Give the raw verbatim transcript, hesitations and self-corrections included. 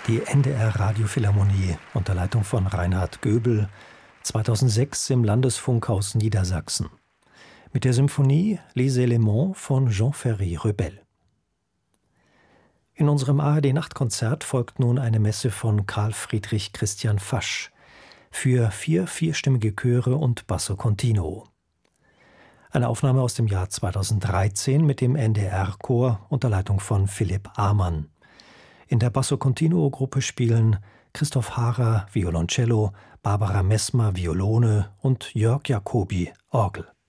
Die N D R Radiophilharmonie unter Leitung von Reinhard Göbel, zweitausendsechs im Landesfunkhaus Niedersachsen. Mit der Symphonie Les Éléments von Jean-Ferry Rebel. In unserem A R D-Nachtkonzert folgt nun eine Messe von Karl Friedrich Christian Fasch für vier vierstimmige Chöre und Basso Continuo. Eine Aufnahme aus dem Jahr zweitausenddreizehn mit dem N D R-Chor unter Leitung von Philipp Amann. In der Basso Continuo-Gruppe spielen Christoph Haarer Violoncello, Barbara Messmer Violone und Jörg Jacobi Orgel.